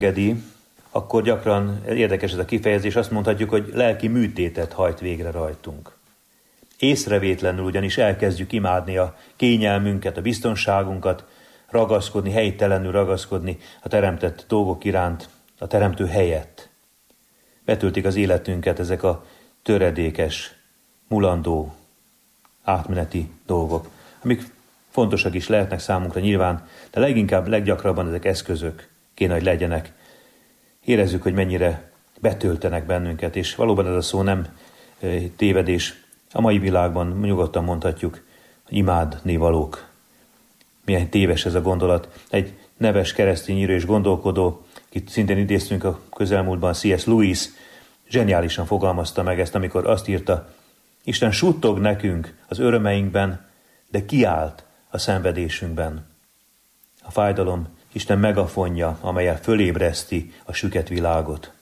engedi, akkor gyakran, érdekes ez a kifejezés, azt mondhatjuk, hogy lelki műtétet hajt végre rajtunk. Észrevétlenül ugyanis elkezdjük imádni a kényelmünket, a biztonságunkat, ragaszkodni, helytelenül ragaszkodni a teremtett dolgok iránt, a teremtő helyett. Betöltik az életünket ezek a töredékes, mulandó, átmeneti dolgok, amik fontosak is lehetnek számunkra nyilván, de leggyakrabban ezek eszközök kéne, hogy legyenek. Érezzük, hogy mennyire betöltenek bennünket, és valóban ez a szó nem tévedés. A mai világban nyugodtan mondhatjuk, hogy imádnivalók. Milyen téves ez a gondolat. Egy neves keresztény író és gondolkodó, akit szintén idéztünk a közelmúltban, C.S. Lewis, zseniálisan fogalmazta meg ezt, amikor azt írta, Isten suttog nekünk az örömeinkben, de kiállt a szenvedésünkben. A fájdalom Isten megafonja, amellyel fölébreszti a süket világot.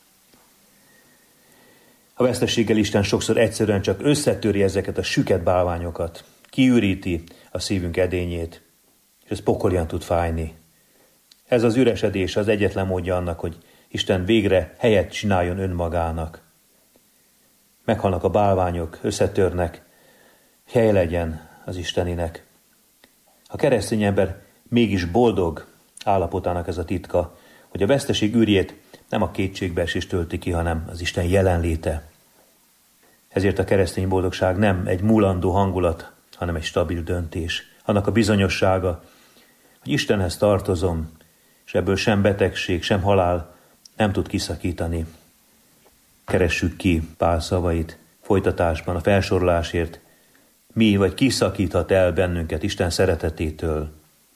A vesztességgel Isten sokszor egyszerűen csak összetöri ezeket a süket bálványokat, kiüríti a szívünk edényét, és ez pokolian tud fájni. Ez az üresedés az egyetlen módja annak, hogy Isten végre helyet csináljon önmagának. Meghalnak a bálványok, összetörnek, hely legyen az Isteninek. A keresztény ember mégis boldog állapotának ez a titka, hogy a veszteség űrjét nem a kétségbeesés tölti ki, hanem az Isten jelenléte. Ezért a keresztény boldogság nem egy mulandó hangulat, hanem egy stabil döntés. Annak a bizonyossága, hogy Istenhez tartozom, és ebből sem betegség, sem halál nem tud kiszakítani. Keressük ki Pál szavait folytatásban a felsorolásért, mi vagy kiszakíthat el bennünket Isten szeretetétől.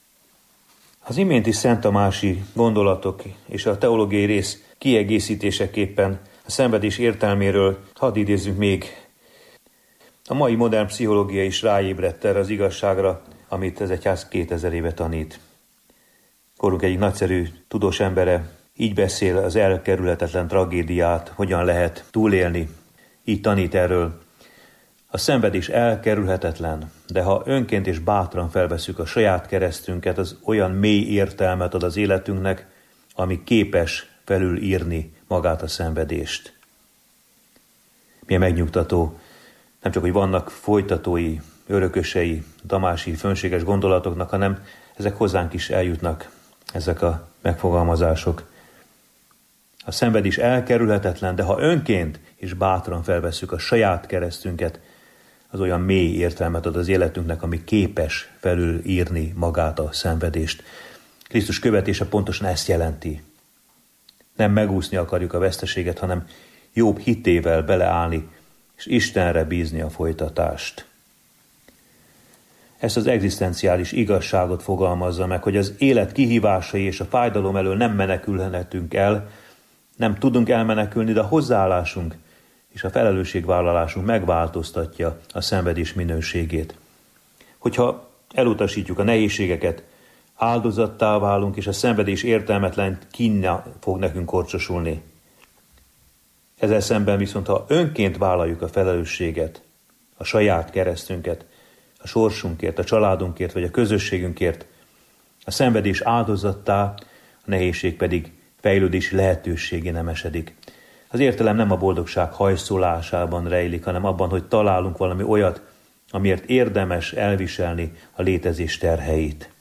Az iménti Szent Tamási gondolatok és a teológiai rész kiegészítéseképpen a szenvedés értelméről hadd idézzünk még. A mai modern pszichológia is ráébredt erre az igazságra, amit ez egyház 2000 éve tanít. Korunk egyik nagyszerű tudós embere így beszél az elkerülhetetlen tragédiát, hogyan lehet túlélni. Így tanít erről. A szenvedés elkerülhetetlen, de ha önként és bátran felveszük a saját keresztünket, az olyan mély értelmet ad az életünknek, ami képes felülírni magát a szenvedést. Milyen megnyugtató, nem csak, hogy vannak folytatói, örökösei, tamási, fönséges gondolatoknak, hanem ezek hozzánk is eljutnak, ezek a megfogalmazások. A szenvedés elkerülhetetlen, de ha önként és bátran felvesszük a saját keresztünket, az olyan mély értelmet ad az életünknek, ami képes felülírni magát a szenvedést. Krisztus követése pontosan ezt jelenti. Nem megúszni akarjuk a veszteséget, hanem jobb hitével beleállni, és Istenre bízni a folytatást. Ezt az egzisztenciális igazságot fogalmazza meg, hogy az élet kihívásai és a fájdalom elől nem menekülhetünk el, nem tudunk elmenekülni, de a hozzáállásunk és a felelősségvállalásunk megváltoztatja a szenvedés minőségét. Hogyha elutasítjuk a nehézségeket, áldozattá válunk, és a szenvedés értelmetlen kínja fog nekünk korcsosulni. Ezzel szemben viszont, ha önként vállaljuk a felelősséget, a saját keresztünket, a sorsunkért, a családunkért, vagy a közösségünkért, a szenvedés áldozattá, a nehézség pedig fejlődési lehetőségé nem esedik. Az értelem nem a boldogság hajszolásában rejlik, hanem abban, hogy találunk valami olyat, amiért érdemes elviselni a létezés terheit.